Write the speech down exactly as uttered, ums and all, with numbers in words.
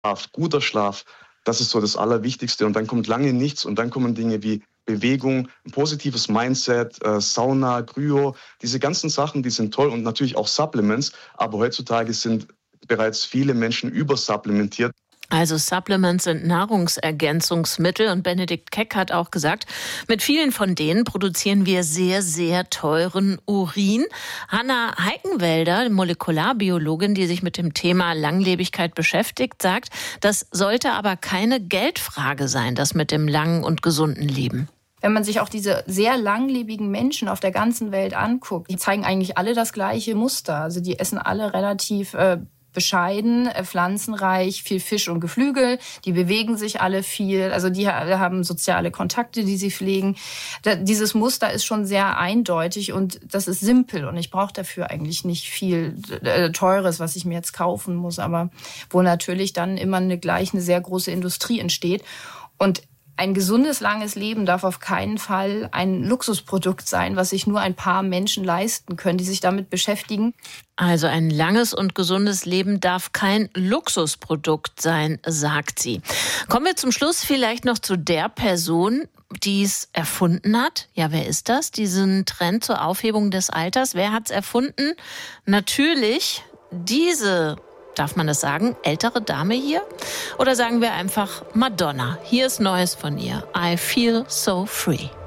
Schlaf, guter Schlaf, das ist so das Allerwichtigste. Und dann kommt lange nichts und dann kommen Dinge wie Bewegung, ein positives Mindset, äh, Sauna, Kryo, diese ganzen Sachen, die sind toll und natürlich auch Supplements. Aber heutzutage sind bereits viele Menschen übersupplementiert. Also Supplements sind Nahrungsergänzungsmittel und Benedikt Keck hat auch gesagt, mit vielen von denen produzieren wir sehr, sehr teuren Urin. Hanna Heikenwälder, Molekularbiologin, die sich mit dem Thema Langlebigkeit beschäftigt, sagt, das sollte aber keine Geldfrage sein, das mit dem langen und gesunden Leben. Wenn man sich auch diese sehr langlebigen Menschen auf der ganzen Welt anguckt, die zeigen eigentlich alle das gleiche Muster. Also die essen alle relativ äh, bescheiden, äh, pflanzenreich, viel Fisch und Geflügel. Die bewegen sich alle viel. Also die ha- haben soziale Kontakte, die sie pflegen. Da, dieses Muster ist schon sehr eindeutig und das ist simpel. Und ich brauche dafür eigentlich nicht viel äh, Teures, was ich mir jetzt kaufen muss. Aber wo natürlich dann immer eine, gleich eine sehr große Industrie entsteht. Und ein gesundes, langes Leben darf auf keinen Fall ein Luxusprodukt sein, was sich nur ein paar Menschen leisten können, die sich damit beschäftigen. Also ein langes und gesundes Leben darf kein Luxusprodukt sein, sagt sie. Kommen wir zum Schluss vielleicht noch zu der Person, die es erfunden hat. Ja, wer ist das? Diesen Trend zur Aufhebung des Alters. Wer hat es erfunden? Natürlich diese, darf man das sagen, ältere Dame hier? Oder sagen wir einfach Madonna. Hier ist Neues von ihr. I feel so free.